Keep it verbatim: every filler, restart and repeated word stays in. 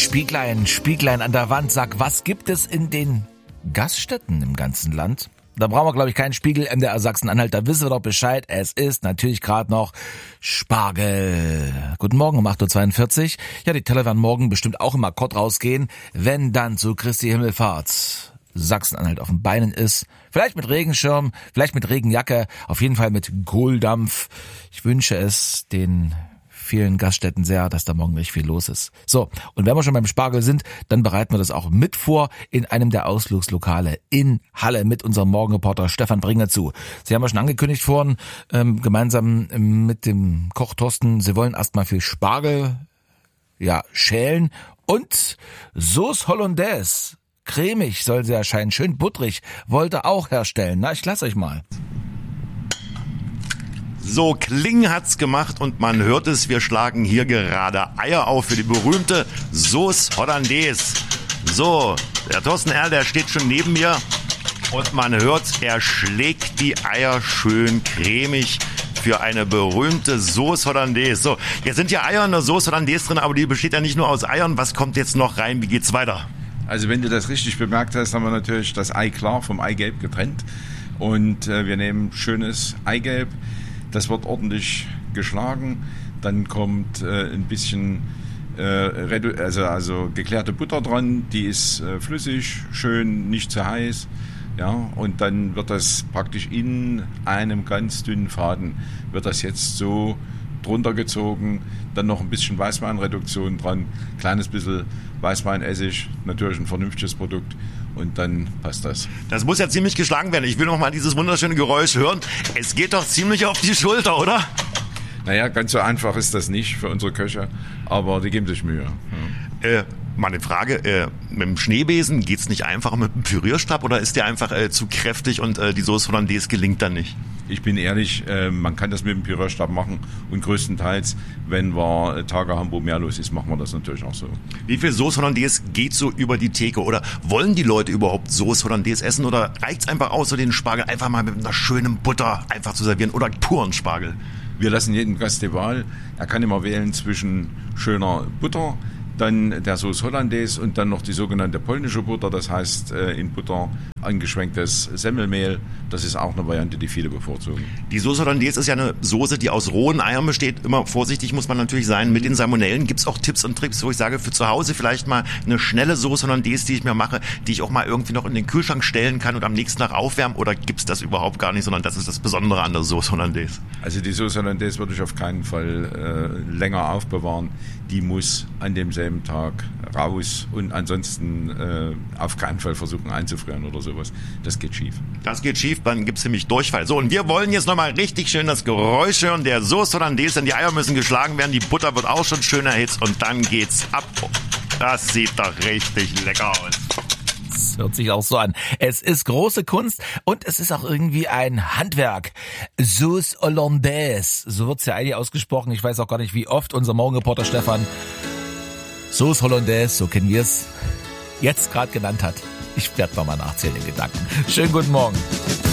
Spieglein, Spieglein an der Wand, sag, was gibt es in den Gaststätten im ganzen Land? Da brauchen wir, glaube ich, keinen Spiegel. M D R Sachsen-Anhalt, da wissen wir doch Bescheid. Es ist natürlich gerade noch Spargel. Guten Morgen um acht Uhr zweiundvierzig. Ja, die Teller werden morgen bestimmt auch im Akkord rausgehen, wenn dann zu Christi Himmelfahrt Sachsen-Anhalt auf den Beinen ist. Vielleicht mit Regenschirm, vielleicht mit Regenjacke, auf jeden Fall mit Kohldampf. Ich wünsche es den vielen Gaststätten sehr, dass da morgen nicht viel los ist. So, und wenn wir schon beim Spargel sind, dann bereiten wir das auch mit vor in einem der Ausflugslokale in Halle mit unserem Morgenreporter Stefan Bringer zu. Sie haben ja schon angekündigt vorhin, ähm, gemeinsam mit dem Koch Thorsten, Sie wollen erstmal viel Spargel, ja, schälen und Sauce Hollandaise. Cremig soll sie erscheinen, schön butterig, wollte auch herstellen. Na, ich lasse euch mal. So, Kling hat's gemacht und man hört es, wir schlagen hier gerade Eier auf für die berühmte Sauce Hollandaise. So, der Thorsten Erl, der steht schon neben mir und man hört, er schlägt die Eier schön cremig für eine berühmte Sauce Hollandaise. So, jetzt sind ja Eier in der Sauce Hollandaise drin, aber die besteht ja nicht nur aus Eiern. Was kommt jetzt noch rein? Wie geht's weiter? Also wenn du das richtig bemerkt hast, haben wir natürlich das Ei klar vom Eigelb getrennt und äh, wir nehmen schönes Eigelb. Das wird ordentlich geschlagen, dann kommt äh, ein bisschen äh, redu- also, also geklärte Butter dran, die ist äh, flüssig, schön, nicht zu heiß, ja, und dann wird das praktisch in einem ganz dünnen Faden, wird das jetzt so drunter gezogen, dann noch ein bisschen Weißweinreduktion dran, kleines bisschen Weißweinessig, natürlich ein vernünftiges Produkt. Und dann passt das. Das muss ja ziemlich geschlagen werden. Ich will noch mal dieses wunderschöne Geräusch hören. Es geht doch ziemlich auf die Schulter, oder? Naja, ganz so einfach ist das nicht für unsere Köche, aber die geben sich Mühe. Ja. Äh, mal eine Frage, äh, mit dem Schneebesen geht's nicht einfach mit dem Pürierstab oder ist der einfach äh, zu kräftig und äh, die Sauce Hollandaise gelingt dann nicht? Ich bin ehrlich, äh, man kann das mit dem Pürierstab machen und größtenteils, wenn wir Tage haben, wo mehr los ist, machen wir das natürlich auch so. Wie viel Sauce Hollandaise geht so über die Theke oder wollen die Leute überhaupt Sauce Hollandaise essen oder reicht's einfach aus, so den Spargel einfach mal mit einer schönen Butter einfach zu servieren oder puren Spargel? Wir lassen jedem Gast die Wahl. Er kann immer wählen zwischen schöner Butter, dann der Sauce Hollandaise und dann noch die sogenannte polnische Butter, das heißt äh, in Butter angeschwenktes Semmelmehl. Das ist auch eine Variante, die viele bevorzugen. Die Sauce Hollandaise ist ja eine Soße, die aus rohen Eiern besteht. Immer vorsichtig muss man natürlich sein mit den Salmonellen. Gibt es auch Tipps und Tricks, wo ich sage, für zu Hause vielleicht mal eine schnelle Sauce Hollandaise, die ich mir mache, die ich auch mal irgendwie noch in den Kühlschrank stellen kann und am nächsten Tag aufwärmen? Oder gibt es das überhaupt gar nicht, sondern das ist das Besondere an der Sauce Hollandaise? Also die Sauce Hollandaise würde ich auf keinen Fall äh, länger aufbewahren. Die muss an demselben Tag raus und ansonsten äh, auf keinen Fall versuchen einzufrieren oder sowas. Das geht schief. Das geht schief, dann gibt's nämlich Durchfall. So, und wir wollen jetzt nochmal richtig schön das Geräusch hören der Sauce Hollandaise, denn die Eier müssen geschlagen werden, die Butter wird auch schon schön erhitzt und dann geht's ab. Das sieht doch richtig lecker aus. Das hört sich auch so an. Es ist große Kunst und es ist auch irgendwie ein Handwerk. Sauce Hollandaise, so wird's ja eigentlich ausgesprochen. Ich weiß auch gar nicht, wie oft unser Morgenreporter Stefan Sauce Hollandaise, so kennen wir es, jetzt gerade genannt hat. Ich werde nochmal nachzählen in Gedanken. Schönen guten Morgen.